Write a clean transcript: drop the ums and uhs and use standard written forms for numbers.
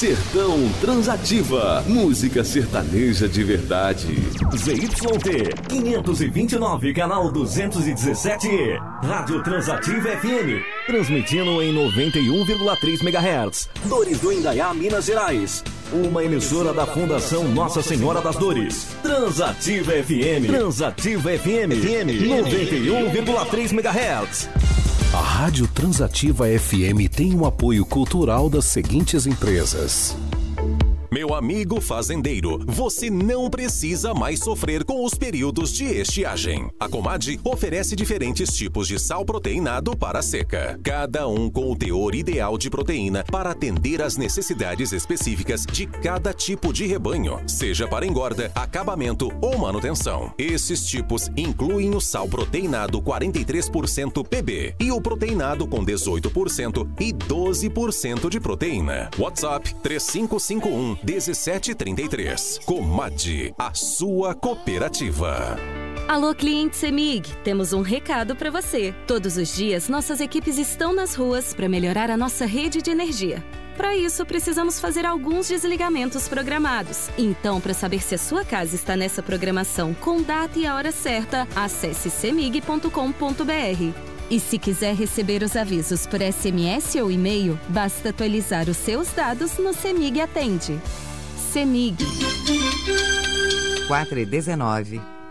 Sertão Transativa, música sertaneja de verdade. ZYT 529, canal 217, Rádio Transativa FM, transmitindo em 91,3 MHz, Dores do Indaiá, Minas Gerais. Uma emissora da Fundação Nossa Senhora das Dores. Transativa FM. Transativa FM 91,3 MHz. A Rádio Transativa FM tem um apoio cultural das seguintes empresas. Meu amigo fazendeiro, você não precisa mais sofrer com os períodos de estiagem. A Comad oferece diferentes tipos de sal proteinado para a seca, cada um com o teor ideal de proteína para atender às necessidades específicas de cada tipo de rebanho, seja para engorda, acabamento ou manutenção. Esses tipos incluem o sal proteinado 43% PB e o proteinado com 18% e 12% de proteína. WhatsApp 3551-1733. Comad, a sua cooperativa. Alô, cliente CEMIG, temos um recado para você. Todos os dias, nossas equipes estão nas ruas para melhorar a nossa rede de energia. Para isso, precisamos fazer alguns desligamentos programados. Então, para saber se a sua casa está nessa programação com data e a hora certa, acesse cemig.com.br. E se quiser receber os avisos por SMS ou e-mail, basta atualizar os seus dados no CEMIG Atende. CEMIG 4:19.